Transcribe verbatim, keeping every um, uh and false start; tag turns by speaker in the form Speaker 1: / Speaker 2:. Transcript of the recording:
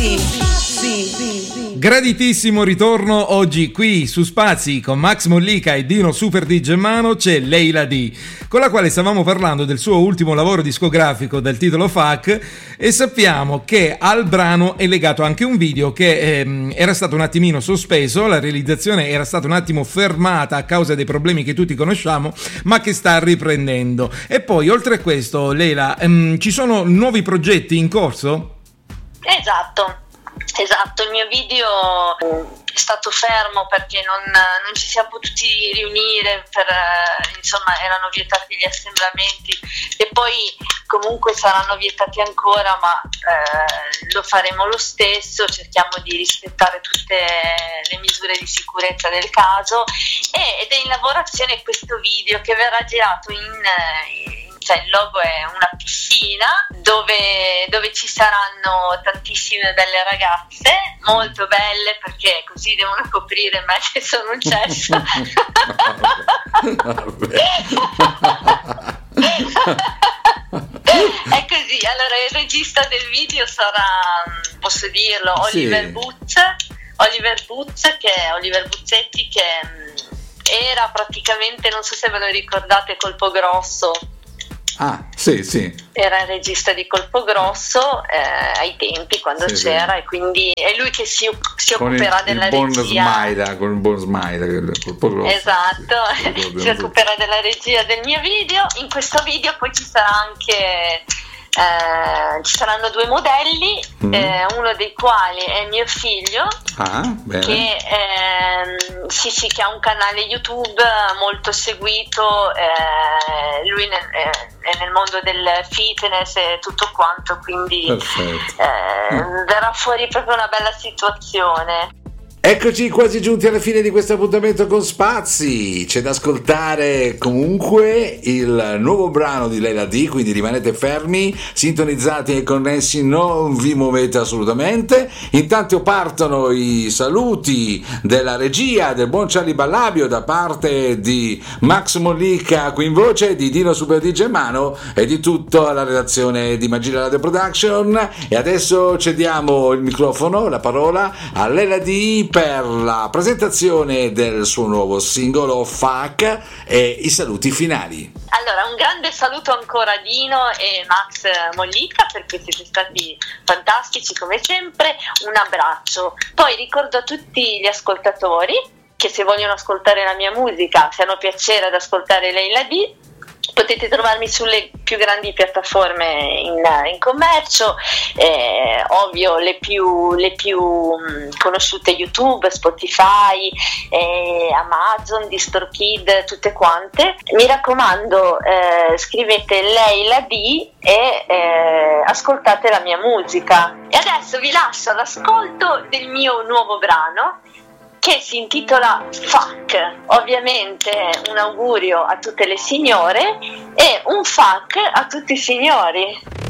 Speaker 1: Sì, sì, sì.
Speaker 2: Graditissimo ritorno oggi qui su Spazi con Max Mollica e Dino Super D Germano. C'è Leila D, con la quale stavamo parlando del suo ultimo lavoro discografico dal titolo F A C, e sappiamo che al brano è legato anche un video che ehm, era stato un attimino sospeso, la realizzazione era stata un attimo fermata a causa dei problemi che tutti conosciamo, ma che sta riprendendo. E poi oltre a questo, Leila, ehm, ci sono nuovi progetti in corso?
Speaker 3: Esatto. Esatto, il mio video è stato fermo perché non, non ci siamo potuti riunire, per, insomma erano vietati gli assemblamenti, e poi comunque saranno vietati ancora, ma eh, lo faremo lo stesso. Cerchiamo di rispettare tutte le misure di sicurezza del caso, e, ed è in lavorazione questo video che verrà girato in, in cioè il logo è una piscina dove, dove ci saranno tantissime belle ragazze, molto belle, perché così devono coprire me che sono un cesso. È così. Allora il regista del video sarà, posso dirlo, Oliver
Speaker 4: Sì.
Speaker 3: Butz, Oliver Butz, che è Oliver Buzzetti, che era praticamente, non so se ve lo ricordate, Colpo Grosso.
Speaker 4: Ah, sì, sì.
Speaker 3: Era il regista di Colpo Grosso eh, ai tempi, quando
Speaker 4: Sì,
Speaker 3: c'era,
Speaker 4: sì.
Speaker 3: e quindi è lui che si, si
Speaker 4: Con
Speaker 3: occuperà
Speaker 4: il,
Speaker 3: della
Speaker 4: il buon
Speaker 3: regia.
Speaker 4: Smaida, con il buon Smaida, il colpo grosso.
Speaker 3: Esatto,
Speaker 4: Sì, sì,
Speaker 3: si occuperà della regia del mio video. In questo video poi ci sarà anche eh, ci saranno due modelli,
Speaker 4: Mm.
Speaker 3: eh, uno dei quali è mio figlio,
Speaker 4: Ah, bene.
Speaker 3: che ehm, sì sì che ha un canale YouTube molto seguito, eh, lui nel, eh, è nel mondo del fitness e tutto quanto, quindi
Speaker 4: Perfetto.
Speaker 3: eh, verrà fuori proprio una bella situazione.
Speaker 4: Eccoci quasi giunti alla fine di questo appuntamento con Spazi. C'è da ascoltare comunque il nuovo brano di Leila D, quindi rimanete fermi, sintonizzati e connessi, non vi muovete assolutamente. Intanto partono i saluti della regia del buon Charlie Ballabio da parte di Max Mollica qui in voce, di Dino Super D Germano e di tutta la redazione di Magilla Radio Production. E adesso cediamo il microfono, la parola a Leila D per la presentazione del suo nuovo singolo F A C e i saluti finali.
Speaker 3: Allora, un grande saluto ancora a Dino e Max Mollica, perché siete stati fantastici come sempre. Un abbraccio. Poi ricordo a tutti gli ascoltatori che se vogliono ascoltare la mia musica, se hanno piacere ad ascoltare Leila D, potete trovarmi sulle più grandi piattaforme in, in commercio, eh, ovvio le più, le più mh, conosciute: YouTube, Spotify, eh, Amazon, DistroKid, tutte quante. Mi raccomando, eh, scrivete Leila D e eh, ascoltate la mia musica. E adesso vi lascio all'ascolto del mio nuovo brano, che si intitola F A C. Ovviamente un augurio a tutte le signore e un F A C a tutti i signori.